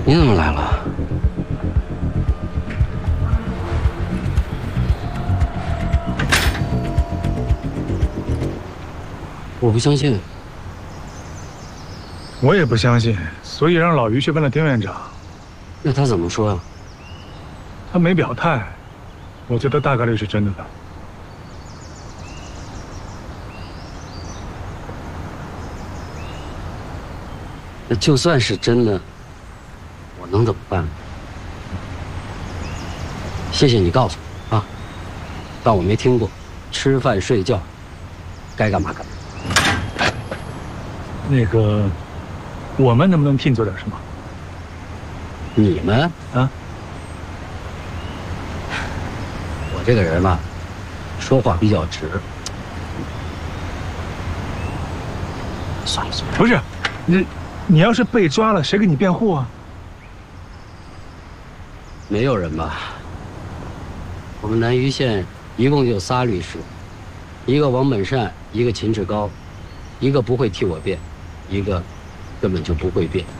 你怎么来了？我不相信。 我也不相信，所以让老于去问了丁院长。 那他怎么说呀？ 他没表态，我觉得大概率是真的吧。 那就算是真的，我能怎么办？谢谢你告诉我啊，当我没听过。吃饭睡觉，该干嘛干嘛。 那个，我们能不能替你做点什么？ 你们啊？ 我这个人吧，说话比较直。算了算了， 不是，你要是被抓了，谁给你辩护啊？ 没有人吧？我们南榆县一共就仨律师，一个王本善，一个秦志高，一个不会替我辩，一个根本就不会辩。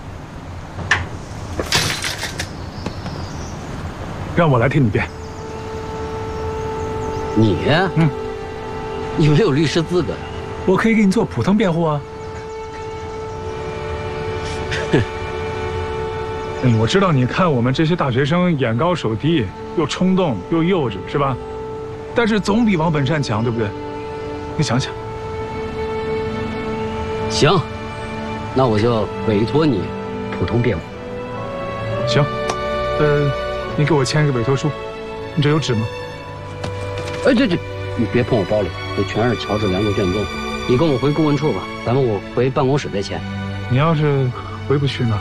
让我来替你辩。 你？你没有律师资格。 我可以给你做普通辩护啊。我知道你看我们这些大学生眼高手低，又冲动又幼稚，是吧？但是总比王本善强，对不对？你想想。 行，那我就委托你普通辩护。 行，你给我签一个委托书，你这有纸吗？ 哎，这，你别碰我包里，这全是乔治良的卷宗。你跟我回顾问处吧，咱们我回办公室再签。 你要是回不去呢？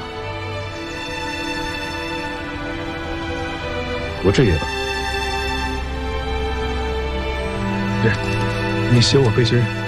不至于吧？ 对，你写我背心。